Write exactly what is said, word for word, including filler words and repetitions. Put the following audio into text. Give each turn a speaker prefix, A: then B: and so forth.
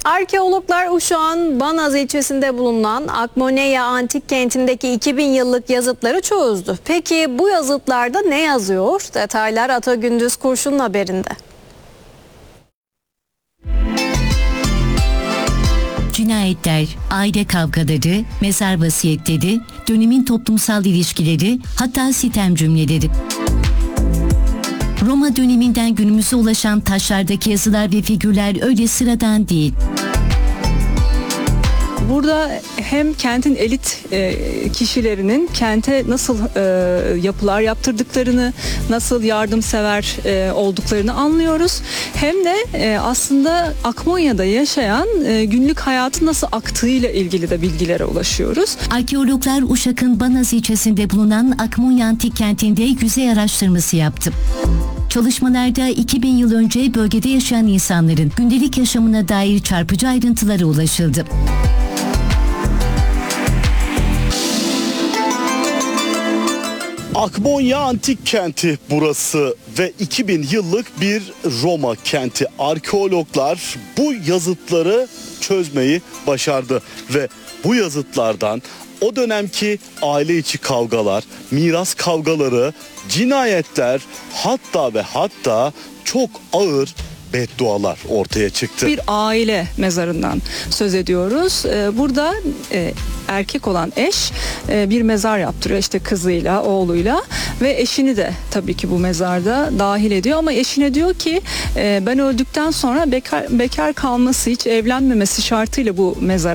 A: Arkeologlar Uşak'ın Banaz ilçesinde bulunan Akmoneya Antik Kenti'ndeki iki bin yıllık yazıtları çözdü. Peki bu yazıtlarda ne yazıyor? Detaylar Atagündüz Kurşun'un haberinde.
B: Cinayetler, aile kavgaları, mezar vasiyetleri, dönemin toplumsal ilişkileri, hatta sitem cümleleri. Roma döneminden günümüze ulaşan taşlardaki yazılar ve figürler öyle sıradan değil.
C: Burada hem kentin elit e, kişilerinin kente nasıl e, yapılar yaptırdıklarını, nasıl yardımsever e, olduklarını anlıyoruz. Hem de e, aslında Akmonya'da yaşayan e, günlük hayatın nasıl aktığıyla ilgili de bilgilere ulaşıyoruz.
B: Arkeologlar Uşak'ın Banaz ilçesinde bulunan Akmonya Antik Kenti'nde yüzey araştırması yaptı. Çalışmalarda iki bin yıl önce bölgede yaşayan insanların gündelik yaşamına dair çarpıcı ayrıntılara ulaşıldı.
D: Akmonya Antik Kenti burası ve iki bin yıllık bir Roma kenti. Arkeologlar bu yazıtları çözmeyi başardı ve bu yazıtlardan o dönemki aile içi kavgalar, miras kavgaları, cinayetler, hatta ve hatta çok ağır beddualar ortaya çıktı.
C: Bir aile mezarından söz ediyoruz. Burada erkek olan eş bir mezar yaptırıyor işte kızıyla, oğluyla ve eşini de tabii ki bu mezarda dahil ediyor ama eşine diyor ki ben öldükten sonra bekar, bekar kalması, hiç evlenmemesi şartıyla bu mezar